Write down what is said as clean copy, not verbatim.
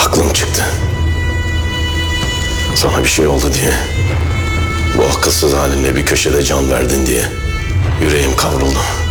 Aklım çıktı. Sana bir şey oldu diye, bu akılsız halinle bir köşede can verdin diye yüreğim kavruldu.